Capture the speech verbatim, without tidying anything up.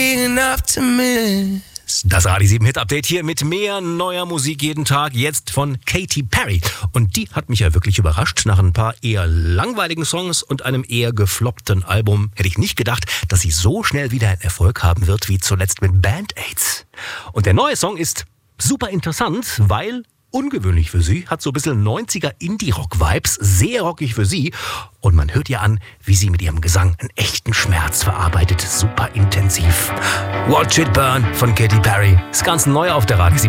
enough to miss. Das Radio sieben Hit Update hier mit mehr neuer Musik jeden Tag, jetzt von Katy Perry. Und die hat mich ja wirklich überrascht. Nach ein paar eher langweiligen Songs und einem eher gefloppten Album hätte ich nicht gedacht, dass sie so schnell wieder einen Erfolg haben wird wie zuletzt mit Band-Aids. Und der neue Song ist super interessant, weil ungewöhnlich für sie, hat so ein bisschen neunziger Indie-Rock-Vibes, sehr rockig für sie. Und man hört ihr an, wie sie mit ihrem Gesang einen echten Schmerz verarbeitet, super intensiv. Watch It Burn von Katy Perry. Das Ganze neu auf der Radio sieben.